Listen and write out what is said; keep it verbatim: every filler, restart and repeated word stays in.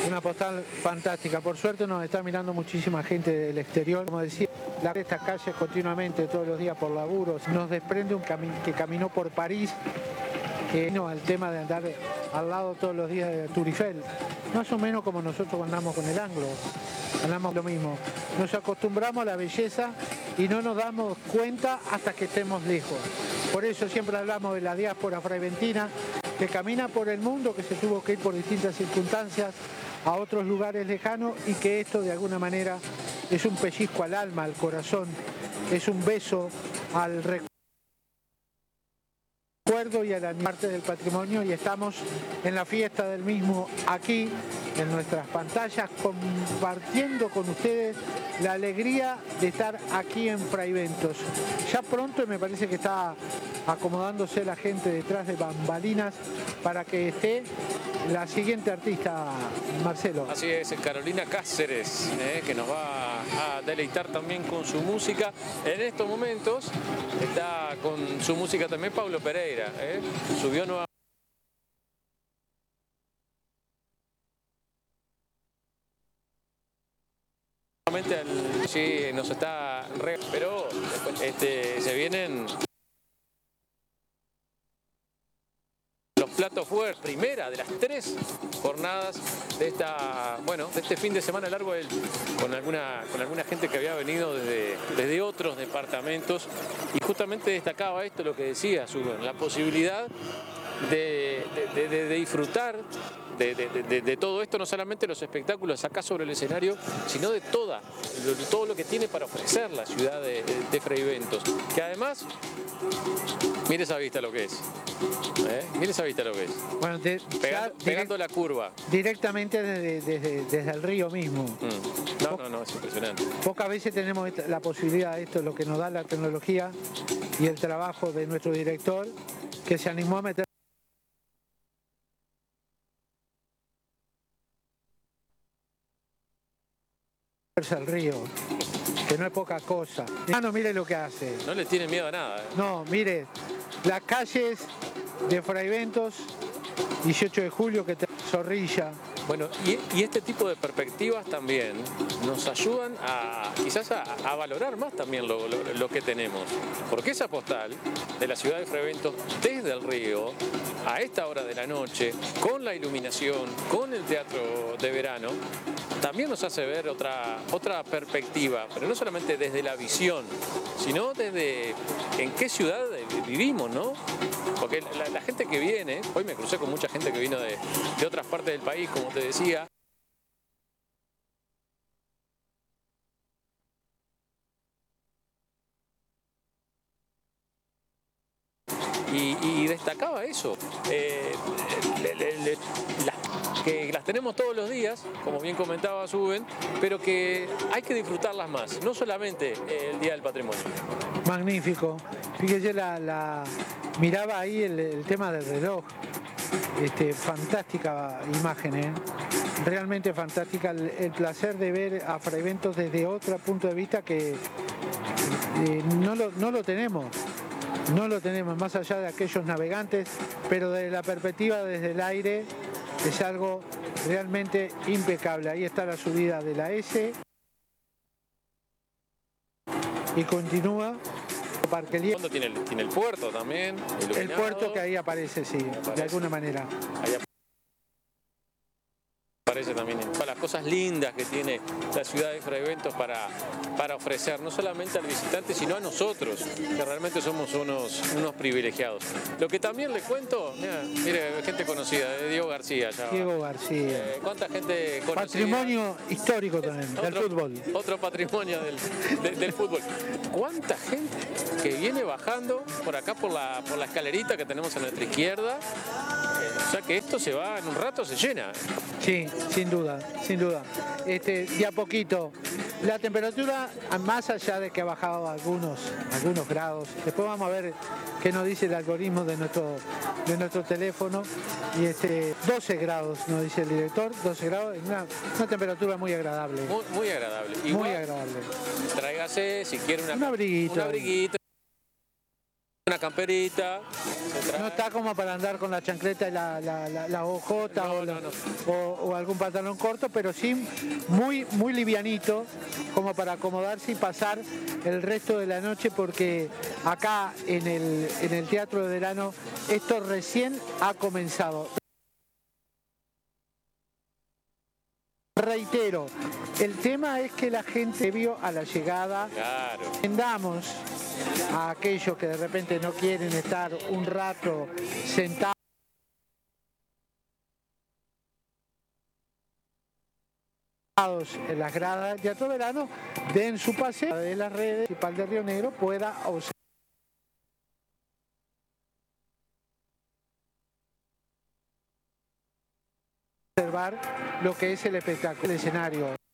Una postal fantástica. Por suerte nos está mirando muchísima gente del exterior. Como decía, la esta calle continuamente, todos los días por laburos. Nos desprende un camino que caminó por París, que no, el tema de andar al lado todos los días de Tour Eiffel. Más o menos como nosotros andamos con el anglo. Andamos lo mismo. Nos acostumbramos a la belleza y no nos damos cuenta hasta que estemos lejos. Por eso siempre hablamos de la diáspora fraiventina, que camina por el mundo, que se tuvo que ir por distintas circunstancias a otros lugares lejanos y que esto de alguna manera es un pellizco al alma, al corazón, es un beso al recuerdo y a la parte del patrimonio, y estamos en la fiesta del mismo aquí en nuestras pantallas compartiendo con ustedes la alegría de estar aquí en Fraiventos. Ya pronto me parece que está acomodándose la gente detrás de bambalinas para que esté la siguiente artista, Marcelo. Así es, Carolina Cáceres, eh, que nos va a deleitar también con su música. En estos momentos está con su música también Pablo Pereira, eh, subió nuevamente. Al, sí, nos está re, pero este, se vienen los platos fuertes, primera de las tres jornadas de esta, bueno, de este fin de semana largo del, con alguna con alguna gente que había venido desde, desde otros departamentos, y justamente destacaba esto, lo que decía Suben, la posibilidad de, de, de, de disfrutar De, de, de, de todo esto, no solamente los espectáculos acá sobre el escenario, sino de toda, de todo lo que tiene para ofrecer la ciudad de, de, de Fraiventos, que además, mire esa vista lo que es, ¿eh? Mire esa vista lo que es, bueno, de, pegando, pegando direct, la curva. Directamente desde, desde, desde el río mismo. Mm. No, no, no, es impresionante. Pocas veces tenemos la posibilidad de esto, lo que nos da la tecnología y el trabajo de nuestro director, que se animó a meter al río, que no es poca cosa. Ah, no, mire lo que hace. No le tiene miedo a nada. ¿eh? No, mire, las calles de Fraiventos, dieciocho de julio, que te Zorrilla. Bueno, y, y este tipo de perspectivas también nos ayudan a quizás a, a valorar más también lo, lo, lo que tenemos. Porque esa postal de la ciudad de Fraiventos desde el río, a esta hora de la noche, con la iluminación, con el teatro de verano, también nos hace ver otra, otra perspectiva, pero no solamente desde la visión, sino desde en qué ciudad vivimos, ¿no? Porque la, la gente que viene, hoy me crucé con mucha gente que vino de, de otras partes del país, como te decía. Y, y destacaba eso, eh, le, le, le, las, que las tenemos todos los días, como bien comentaba Suben, pero que hay que disfrutarlas más, no solamente el Día del Patrimonio. Magnífico, fíjese, la, la miraba ahí el, el tema del reloj, este, fantástica imagen, ¿eh? Realmente fantástica, el, el placer de ver a Fraiventos desde otro punto de vista que eh, no, lo, no lo tenemos. No lo tenemos, más allá de aquellos navegantes, pero desde la perspectiva desde el aire es algo realmente impecable. Ahí está la subida de la S y continúa. Parque Libre. Tiene el, tiene el puerto también. El puerto que ahí aparece, sí, aparece. De alguna manera. Ahí aparece también para las cosas lindas que tiene la ciudad de Fraiventos para, para ofrecer, no solamente al visitante, sino a nosotros, que realmente somos unos, unos privilegiados. Lo que también le cuento, mira, mire, gente conocida, de Diego García. Ya Diego García. Eh, ¿Cuánta gente conocida? Patrimonio histórico también, del otro, fútbol. Otro patrimonio del, de, del fútbol. ¿Cuánta gente que viene bajando por acá, por la, por la escalerita que tenemos a nuestra izquierda? O sea que esto se va, en un rato se llena. Sí, sin duda, sin duda. Este, de a poquito. La temperatura, más allá de que ha bajado algunos, algunos grados, después vamos a ver qué nos dice el algoritmo de nuestro, de nuestro teléfono. Y este, doce grados, nos dice el director, doce grados, una, una temperatura muy agradable. Muy, muy agradable. Muy Igual, agradable. Tráigase, si quiere, una, un abriguito. Un abriguito. Una una camperita. No está como para andar con la chancleta y la, la, la, la ojota No, o, no, no. o, o algún pantalón corto, pero sí muy, muy livianito, como para acomodarse y pasar el resto de la noche, porque acá en el, en el Teatro de Verano esto recién ha comenzado. Reitero, el tema es que la gente vio a la llegada. Claro. Recomendamos a aquellos que de repente no quieren estar un rato sentados en las gradas del Teatro Verano, den su paseo de las redes principal de Río Negro, pueda observar lo que es el espectáculo, el escenario.